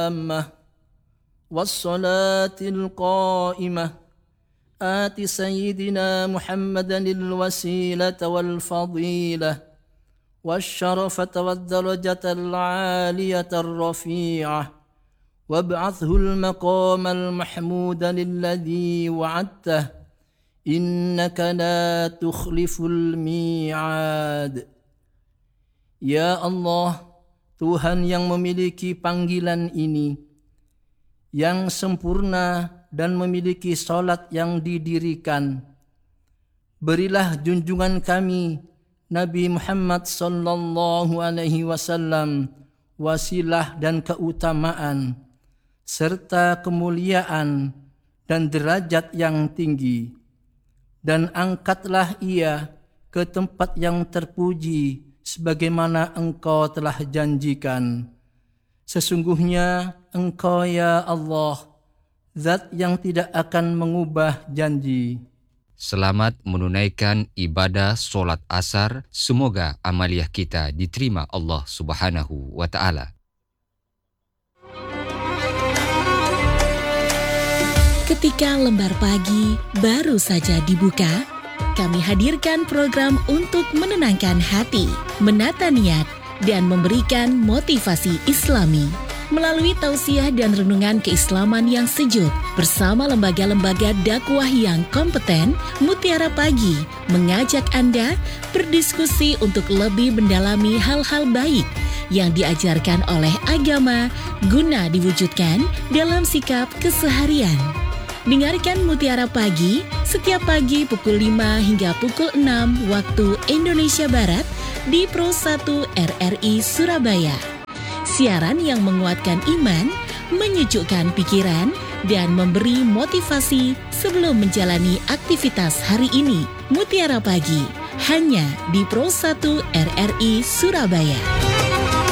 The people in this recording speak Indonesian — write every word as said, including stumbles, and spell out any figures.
التامة والصلاة القائمة آت سيدنا محمدا الوسيلة والفضيلة والشرفة والدرجة العالية الرفيعة وابعثه المقام المحمود الذي وعدته إنك لا تخلف الميعاد. Ya Allah, Tuhan yang memiliki panggilan ini, yang sempurna dan memiliki salat yang didirikan, berilah junjungan kami Nabi Muhammad sallallahu alaihi wasallam wasilah dan keutamaan serta kemuliaan dan derajat yang tinggi, dan angkatlah ia ke tempat yang terpuji sebagaimana Engkau telah janjikan. Sesungguhnya Engkau ya Allah, Zat yang tidak akan mengubah janji. Selamat menunaikan ibadah solat asar. Semoga amaliah kita diterima Allah Subhanahu wa Ta'ala. Ketika lembar pagi baru saja dibuka, kami hadirkan program untuk menenangkan hati, menata niat, dan memberikan motivasi Islami melalui tausiah dan renungan keislaman yang sejuk bersama lembaga-lembaga dakwah yang kompeten. Mutiara Pagi mengajak Anda berdiskusi untuk lebih mendalami hal-hal baik yang diajarkan oleh agama guna diwujudkan dalam sikap keseharian. Dengarkan Mutiara Pagi setiap pagi pukul lima hingga pukul enam waktu Indonesia Barat di Pro satu R R I Surabaya. Siaran yang menguatkan iman, menyejukkan pikiran, dan memberi motivasi sebelum menjalani aktivitas hari ini. Mutiara Pagi hanya di Pro satu R R I Surabaya.